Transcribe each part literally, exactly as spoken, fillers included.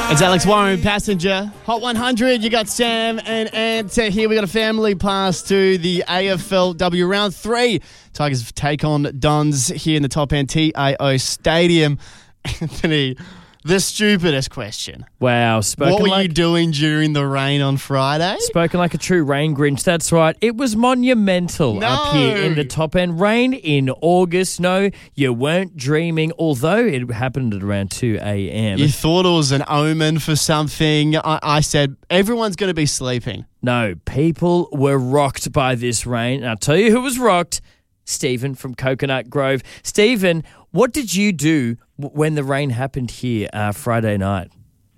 It's Alex Warren, Passenger. Hot one hundred, you got Sam and Ant here. We got a family pass to the A F L W round three. Tigers take on Dons here in the top end T A O Stadium. Anthony, the stupidest question. Wow. Spoken what were like, you doing during the rain on Friday? Spoken like a true rain Grinch. That's right. It was monumental No. up here in the top end. Rain in August. No, you weren't dreaming, although it happened at around two a.m. You thought it was an omen for something. I, I said, everyone's going to be sleeping. No, people were rocked by this rain. And I'll tell you who was rocked. Stephen from Coconut Grove. Stephen, what did you do w- when the rain happened here uh, Friday night?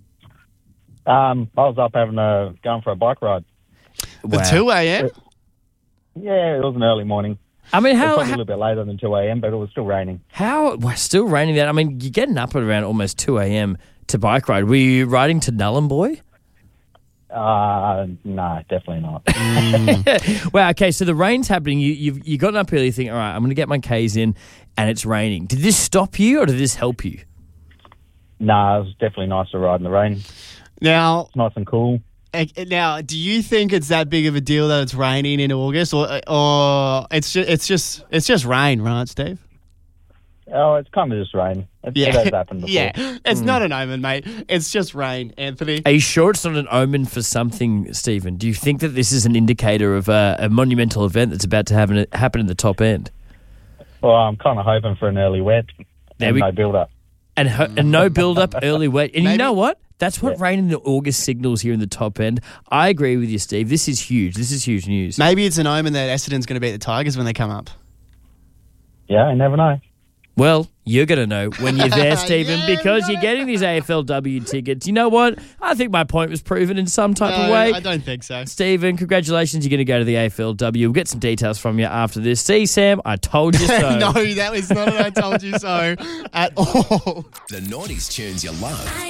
Um, I was up having a going for a bike ride. The Wow. two a.m.? Yeah, it was an early morning. I mean, It was how, probably a how, little bit later than two a.m., but it was still raining. how, well, still raining that. I mean, you're getting up at around almost two a.m. to bike ride. Were you riding to Nullarbor? Uh, no, definitely not. Wow, okay, so the rain's happening. You, you've you gotten up early, you think, all right, I'm going to get my K's in, and it's raining. Did this stop you or did this help you? No, it was definitely nice to ride in the rain. Now, It's nice and cool. eh, now, do you think it's that big of a deal that it's raining in August, or or it's just it's just it's just rain, right, Steve? Oh, it's kind of just rain. It, it has happened before. yeah. It's not an omen, mate. It's just rain, Anthony. Are you sure it's not an omen for something, Stephen? Do you think that this is an indicator of a, a monumental event that's about to happen, happen in the top end? Well, I'm kind of hoping for an early wet There and we- no build-up. And, ho- and no build-up, early wet. And you Maybe- know what? That's what Yeah. rain in the August signals here in the top end. I agree with you, Steve. This is huge. This is huge news. Maybe it's an omen that Essendon's going to beat the Tigers when they come up. Yeah, I never know. Well, you're going to know when you're there, Stephen, Yeah, because we you're gotta getting these A F L W tickets. You know what? I think my point was proven in some type of No, way. I don't think so. Stephen, congratulations. You're going to go to the A F L W. We'll get some details from you after this. See, Sam, I told you so. No, that was not what I told you so at all. The noughties tunes you love.